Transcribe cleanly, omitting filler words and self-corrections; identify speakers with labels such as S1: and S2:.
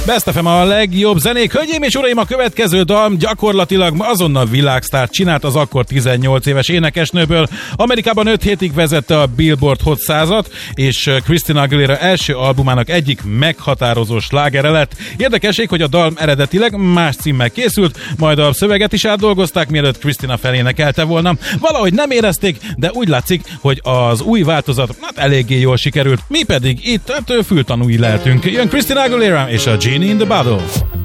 S1: Best FM a legjobb zenék. Hölgyeim és uraim, a következő dal gyakorlatilag azonnal világsztárt csinált az akkor 18 éves énekesnőből. Amerikában 5 hétig vezette a Billboard Hot 100-at, és Christina Aguilera első albumának egyik meghatározó slágere lett. Érdekesség, hogy a dal eredetileg más címmel készült, majd a szöveget is átdolgozták, mielőtt Christina felénekelte volna. Valahogy nem érezték, de úgy látszik, hogy az új változat eléggé jól sikerült. Mi pedig itt fültanúi lehetünk. Jön Christina Aguilera és a Genie in the Bottle.